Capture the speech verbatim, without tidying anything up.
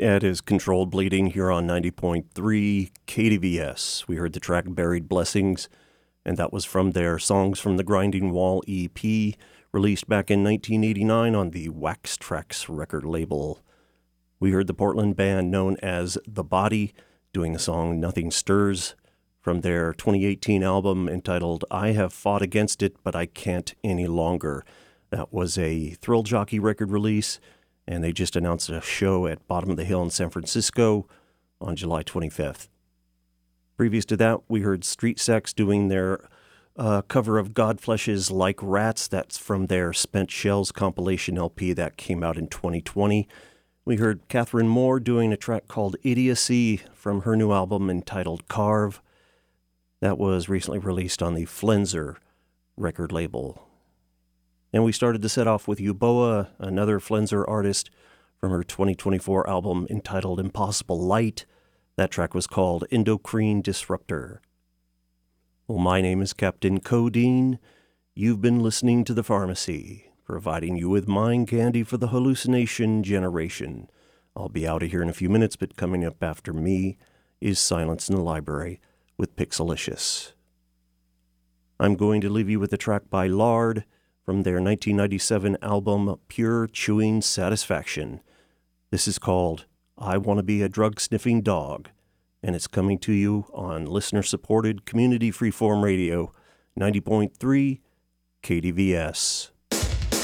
It is Controlled Bleeding here on ninety point three K D V S. We heard the track Buried Blessings, and that was from their Songs from the Grinding Wall E P, released back in nineteen eighty-nine on the Wax Trax record label. We heard the Portland band known as The Body doing the song Nothing Stirs from their twenty eighteen album entitled I Have Fought Against It, But I Can't Any Longer. That was a Thrill Jockey record release, and they just announced a show at Bottom of the Hill in San Francisco on July twenty-fifth. Previous to that, we heard Street Sex doing their uh, cover of Godflesh's Like Rats. That's from their Spent Shells compilation L P that came out in twenty twenty. We heard Catherine Moore doing a track called Idiocy from her new album entitled Carve. That was recently released on the Flenser record label. And we started to set off with Euboea, another Flenser artist, from her twenty twenty-four album entitled Impossible Light. That track was called Endocrine Disruptor. Well, my name is Captain Codeine. You've been listening to The Pharmacy, providing you with mind candy for the hallucination generation. I'll be out of here in a few minutes, but coming up after me is Silence in the Library with Pixelicious. I'm going to leave you with a track by Lard from their nineteen ninety-seven album Pure Chewing Satisfaction. This is called I Want to Be a Drug-Sniffing Dog, and it's coming to you on listener-supported community freeform radio, ninety point three K D V S.